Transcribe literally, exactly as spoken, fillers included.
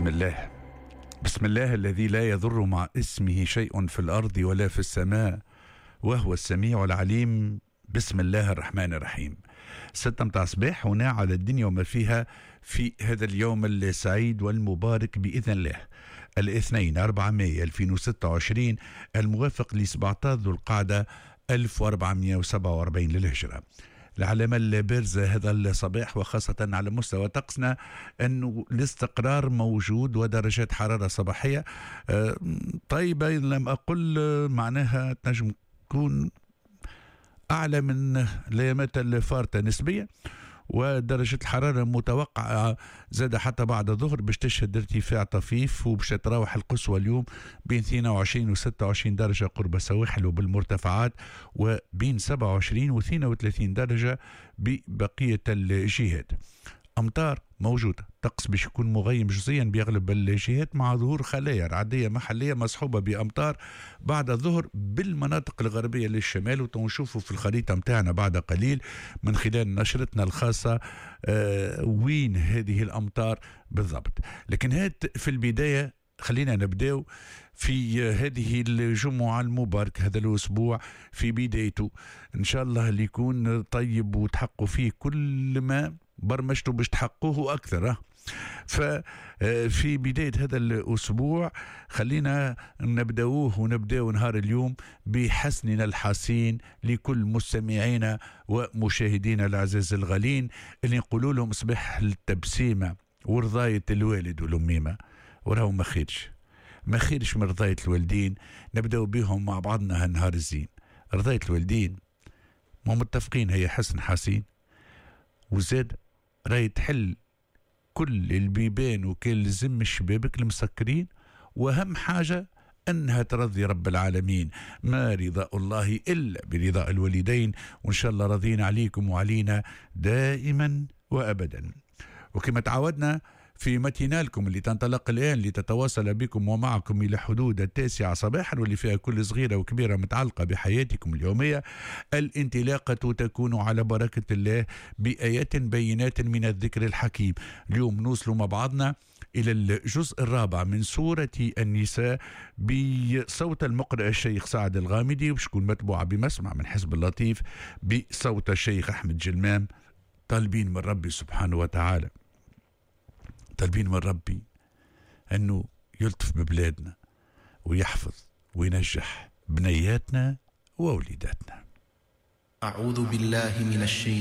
بسم الله. بسم الله الذي لا يضر مع اسمه شيء في الأرض ولا في السماء وهو السميع العليم. بسم الله الرحمن الرحيم. ستة متاع صباح هنا على الدنيا وما فيها في هذا اليوم السعيد والمبارك بإذن الله، الاثنين أربعة مايو ألفين وستة وعشرين، الموافق ل سبعة عشر ذو القعدة ألف وأربعمائة وسبعة وأربعين للهجرة. العلامة البارزة هذا الصباح وخاصة على مستوى طقسنا أنه الاستقرار موجود ودرجات حرارة صباحية طيبة، لم أقل معناها تنجم تكون أعلى من الأيامات الفارطة نسبيا، ودرجة الحرارة متوقعة زاد حتى بعد الظهر باش تشهد ارتفاع طفيف، وباش تتراوح القصوى اليوم بين اثنين وعشرين و ستة وعشرين درجة قرب السواحل وبالمرتفعات، وبين سبعة وعشرين و اثنين وثلاثين درجة ببقية الجهات. أمطار موجودة، طقس باش يكون مغيم جزئيا بأغلب الجهات مع ظهور خلايا رعدية محلية مصحوبة بأمطار بعد الظهر بالمناطق الغربية للشمال، وتنشوفوا في الخريطة متاعنا بعد قليل من خلال نشرتنا الخاصة آه وين هذه الأمطار بالضبط. لكن هات في البداية خلينا نبداو في هذه الجمعة المباركة، هذا الأسبوع في بدايته إن شاء الله اللي يكون طيب وتحققوا فيه كل ما برمجته باش تحققوه أكثر. ففي بداية هذا الأسبوع خلينا نبدأوه ونبدأو نهار اليوم بحسننا الحسين لكل مستمعينا ومشاهدينا الأعزاء الغالين، اللي نقولوا لهم صباح التبسيمة ورضاية الوالد والأميمة، وراهو ما خيرش ما خيرش من رضاية الوالدين. نبدأو بهم مع بعضنا هالنهار الزين. رضاية الوالدين ما متفقين هي حسن حسين، وزاد راهي تحل كل البيبان وكل زم الشبابك المسكرين، وأهم حاجة أنها ترضي رب العالمين. ما رضاء الله إلا برضاء الوالدين، وإن شاء الله رضينا عليكم وعلينا دائما وأبدا. وكما تعودنا في متينالكم اللي تنطلق الآن لتتواصل بكم ومعكم إلى حدود التاسعة صباحا، واللي فيها كل صغيرة وكبيرة متعلقة بحياتكم اليومية، الانطلاقة تكون على بركة الله بآيات بينات من الذكر الحكيم. اليوم نوصل مع بعضنا إلى الجزء الرابع من سورة النساء بصوت المقرئ الشيخ سعد الغامدي، وبش تكون متبوعة بمسمع من حزب اللطيف بصوت الشيخ أحمد جلمام. طالبين من ربي سبحانه وتعالى، طالبين من ربي أنه يلطف ببلادنا ويحفظ وينجح بنياتنا ووليداتنا. أعوذ بالله من الشيطان